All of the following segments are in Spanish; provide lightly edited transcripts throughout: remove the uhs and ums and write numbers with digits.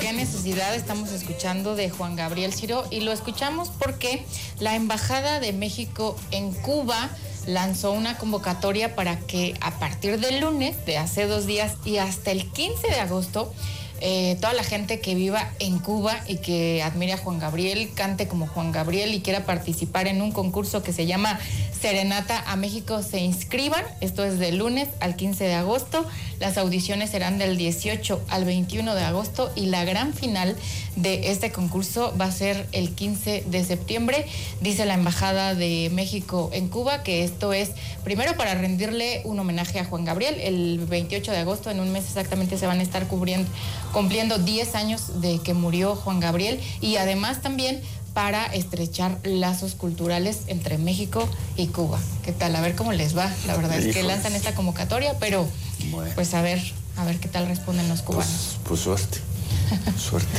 qué necesidad estamos escuchando de Juan Gabriel Ciro, y lo escuchamos porque la Embajada de México en Cuba lanzó una convocatoria para que a partir del lunes de hace 2 días y hasta el 15 de agosto, toda la gente que viva en Cuba y que admire a Juan Gabriel, cante como Juan Gabriel y quiera participar en un concurso que se llama Serenata a México, se inscriban. Esto es del lunes al 15 de agosto. Las audiciones serán del 18 al 21 de agosto y la gran final de este concurso va a ser el 15 de septiembre. Dice la Embajada de México en Cuba que esto es primero para rendirle un homenaje a Juan Gabriel. El 28 de agosto, en un mes exactamente, se van a estar cumpliendo 10 años de que murió Juan Gabriel, y además también para estrechar lazos culturales entre México y Cuba. ¿Qué tal? A ver cómo les va. La verdad es que lanzan esta convocatoria, pero bueno, pues a ver qué tal responden los cubanos. Pues suerte. Suerte.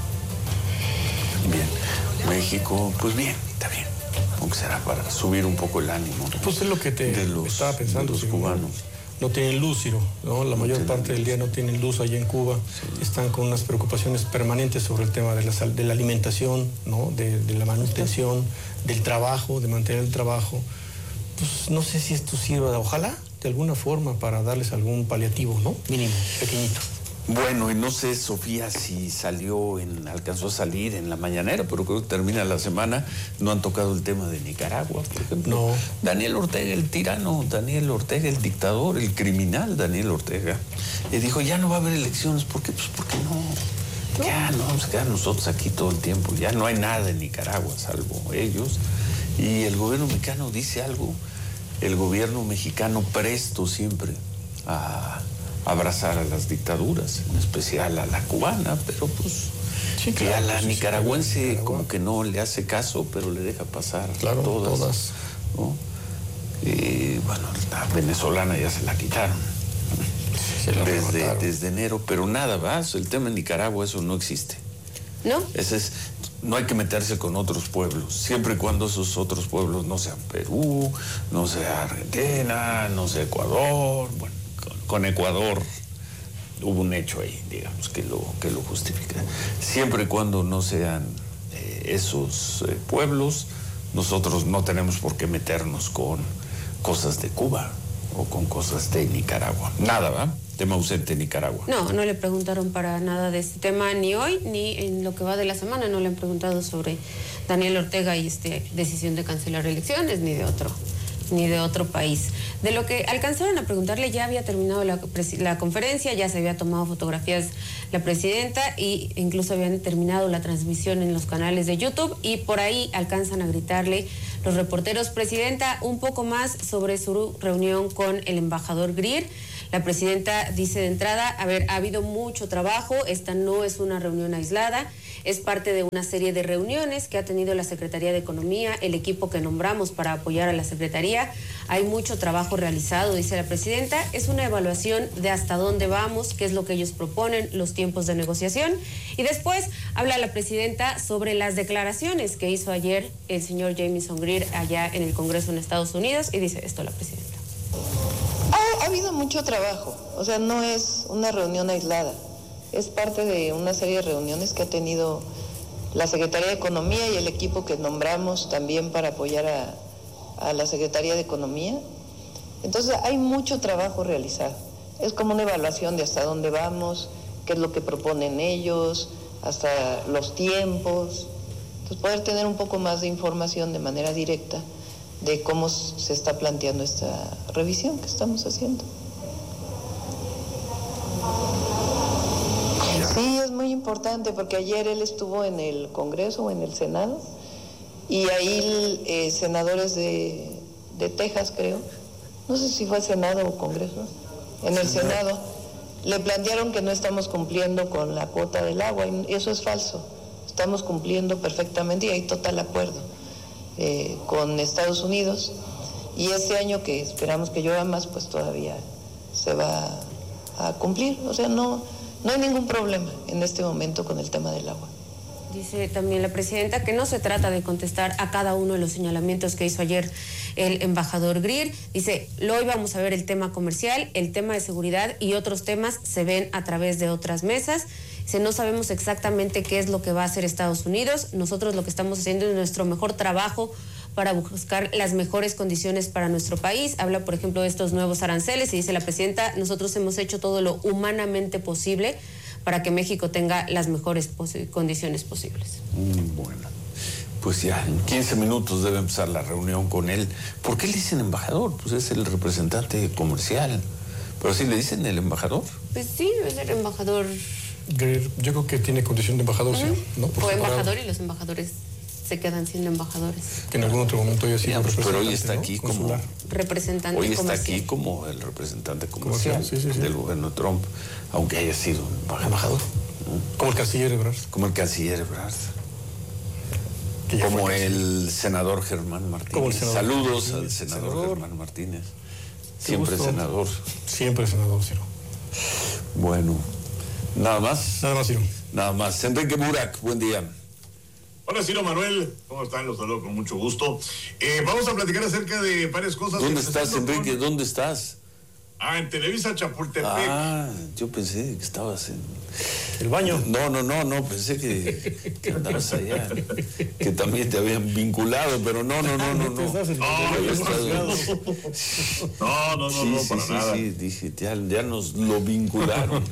Bien. México, pues bien, está bien. Aunque será para subir un poco el ánimo, ¿no? Pues es lo que estaba pensando. De los cubanos. No tienen luz, Ciro, ¿no? La mayor parte del día no tienen luz allá en Cuba. Sí. Están con unas preocupaciones permanentes sobre el tema de la alimentación, ¿no? De la manutención, del trabajo, de mantener el trabajo. Pues no sé si esto sirva, ojalá, de alguna forma, para darles algún paliativo, ¿no? Mínimo, pequeñito. Bueno, y no sé, Sofía, si alcanzó a salir en la mañanera, pero creo que termina la semana. No han tocado el tema de Nicaragua, por ejemplo. No. Daniel Ortega, el tirano, Daniel Ortega, el dictador, el criminal Daniel Ortega, dijo, ya no va a haber elecciones. ¿Por qué? Pues porque no. Ya no vamos a quedar nosotros aquí todo el tiempo. Ya no hay nada en Nicaragua, salvo ellos. Y el gobierno mexicano dice algo. El gobierno mexicano presto siempre a abrazar a las dictaduras, en especial a la cubana, pero pues sí, claro, que a la nicaragüense como que no le hace caso, pero le deja pasar todas. ¿No? Y bueno, la venezolana ya se la quitaron desde enero, pero nada más, el tema en Nicaragua, eso no existe. ¿No? No hay que meterse con otros pueblos, siempre y cuando esos otros pueblos no sean Perú, no sea Argentina, no sea Ecuador. Bueno, con Ecuador hubo un hecho ahí, digamos, que lo justifica. Siempre y cuando no sean esos pueblos, nosotros no tenemos por qué meternos con cosas de Cuba o con cosas de Nicaragua. Nada, ¿va? Tema ausente Nicaragua. No le preguntaron para nada de este tema, ni hoy, ni en lo que va de la semana. No le han preguntado sobre Daniel Ortega y decisión de cancelar elecciones, ni de otro país. De lo que alcanzaron a preguntarle, ya había terminado la conferencia, ya se había tomado fotografías la presidenta e incluso habían terminado la transmisión en los canales de YouTube, y por ahí alcanzan a gritarle los reporteros, presidenta, un poco más sobre su reunión con el embajador Greer. La presidenta dice de entrada, ha habido mucho trabajo, esta no es una reunión aislada, es parte de una serie de reuniones que ha tenido la Secretaría de Economía, el equipo que nombramos para apoyar a la Secretaría. Hay mucho trabajo realizado, dice la presidenta, es una evaluación de hasta dónde vamos, qué es lo que ellos proponen, los tiempos de negociación. Y después habla la presidenta sobre las declaraciones que hizo ayer el señor Jamieson Greer allá en el Congreso en Estados Unidos, y dice esto la presidenta. Ha habido mucho trabajo, o sea, no es una reunión aislada, es parte de una serie de reuniones que ha tenido la Secretaría de Economía y el equipo que nombramos también para apoyar a la Secretaría de Economía. Entonces hay mucho trabajo realizado, es como una evaluación de hasta dónde vamos, qué es lo que proponen ellos, hasta los tiempos. Entonces poder tener un poco más de información de manera directa de cómo se está planteando esta revisión que estamos haciendo. Sí, es muy importante porque ayer él estuvo en el Congreso o en el Senado y ahí senadores de Texas, creo, no sé si fue Senado o Congreso, en el Senado le plantearon que no estamos cumpliendo con la cuota del agua, y eso es falso, estamos cumpliendo perfectamente y hay total acuerdo con Estados Unidos, y este año que esperamos que llueva más, pues todavía se va a cumplir, o sea, no hay ningún problema en este momento con el tema del agua. Dice también la presidenta que no se trata de contestar a cada uno de los señalamientos que hizo ayer el embajador Greer. Dice, hoy vamos a ver el tema comercial, el tema de seguridad y otros temas se ven a través de otras mesas. No sabemos exactamente qué es lo que va a hacer Estados Unidos. Nosotros lo que estamos haciendo es nuestro mejor trabajo para buscar las mejores condiciones para nuestro país. Habla, por ejemplo, de estos nuevos aranceles y dice la presidenta, nosotros hemos hecho todo lo humanamente posible para que México tenga las mejores condiciones posibles. Bueno, pues ya en 15 minutos debe empezar la reunión con él. ¿Por qué le dicen embajador? Pues es el representante comercial. ¿Pero sí le dicen el embajador? Pues sí, es el embajador. Yo creo que tiene condición de embajador, ¿sí? ¿No? Fue embajador y los embajadores se quedan siendo embajadores. Que en algún otro momento haya sido representante, pero hoy está, ¿no?, aquí como representante hoy comercial. Está aquí como el representante comercial sí. del gobierno de Trump, aunque haya sido embajador. ¿No? Como el canciller Ebrard. Como el canciller Ebrard. Como el senador Germán Martínez. Saludos al senador Germán Martínez. Siempre senador. Siempre senador, Ciro. Bueno, nada más. Nada más, Ciro. Nada más. Enrique Burak, buen día. Hola, Ciro, Manuel, ¿cómo están? Los saludo con mucho gusto. Vamos a platicar acerca de varias cosas. ¿Dónde estás, Enrique? ¿Dónde estás? En Televisa Chapultepec. Yo pensé que estabas en el baño. No, pensé que andabas allá, que también te habían vinculado, pero no. No, para nada. Sí, dije, ya nos lo vincularon.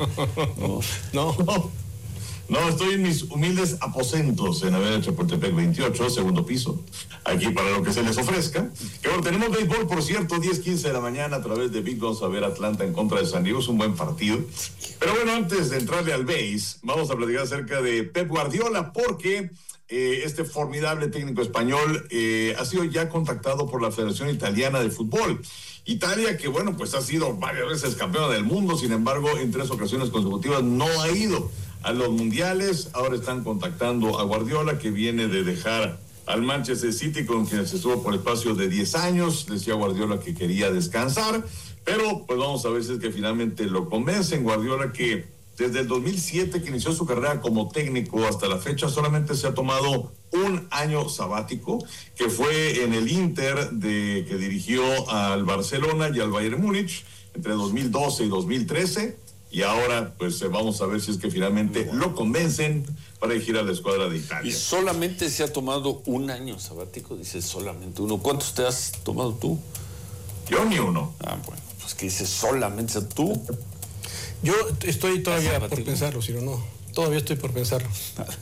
No, estoy en mis humildes aposentos en Avenida Chapultepec 28, segundo piso. Aquí para lo que se les ofrezca. Que bueno, tenemos béisbol, por cierto, 10:15 de la mañana a través de Big. Vamos a ver Atlanta en contra de San Diego. Es un buen partido. Pero bueno, antes de entrarle al béis, vamos a platicar acerca de Pep Guardiola, porque este formidable técnico español ha sido ya contactado por la Federación Italiana de Fútbol. Italia, que bueno, pues ha sido varias veces campeona del mundo, sin embargo, en 3 ocasiones consecutivas no ha ido a los mundiales. Ahora están contactando a Guardiola, que viene de dejar al Manchester City, con quien se estuvo por espacio de 10 años. Decía Guardiola que quería descansar, pero pues vamos a ver si es que finalmente lo convencen. Guardiola, que desde el 2007 que inició su carrera como técnico hasta la fecha, solamente se ha tomado un año sabático, que fue en el Inter, que dirigió al Barcelona y al Bayern Múnich entre 2012 y 2013. Y ahora, pues vamos a ver si es que finalmente lo convencen para dirigir a la escuadra de Italia. Y solamente se ha tomado un año sabático, dice solamente uno. ¿Cuántos te has tomado tú? Yo ni uno. Bueno, pues que dice solamente tú. Yo estoy todavía por pensarlo, Ciro, no. Todavía estoy por pensarlo.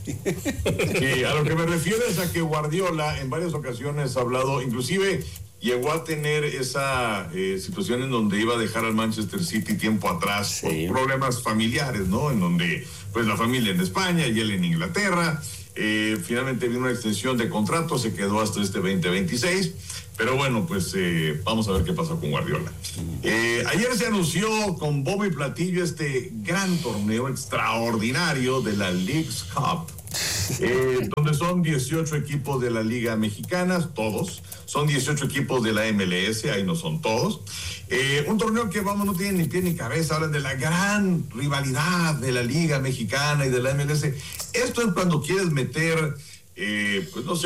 Y a lo que me refiero es a que Guardiola en varias ocasiones ha hablado, inclusive llegó a tener esa situación en donde iba a dejar al Manchester City tiempo atrás, por problemas familiares, ¿no? En donde pues la familia en España y él en Inglaterra. Finalmente vino una extensión de contrato, se quedó hasta este 2026. Pero bueno, pues vamos a ver qué pasa con Guardiola. Ayer se anunció con bombo y platillo este gran torneo extraordinario de la Leagues Cup, donde son 18 equipos de la Liga Mexicana, todos. Son 18 equipos de la MLS, ahí no son todos. Un torneo que, vamos, no tiene ni pie ni cabeza. Hablan de la gran rivalidad de la Liga Mexicana y de la MLS. Esto es cuando quieres meter, pues no sé,